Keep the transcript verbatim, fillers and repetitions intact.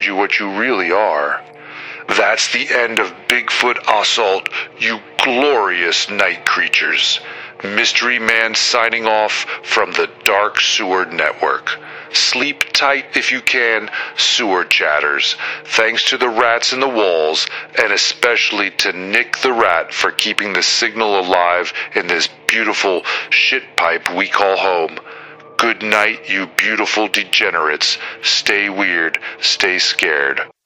you what you really are. That's the end of Bigfoot Assault, you glorious night creatures. Mystery Man signing off from the Dark Seward Network. Sleep tight if you can, sewer chatters. Thanks to the rats in the walls, and especially to Nick the Rat for keeping the signal alive in this beautiful shit pipe we call home. Good night, you beautiful degenerates. Stay weird, stay scared.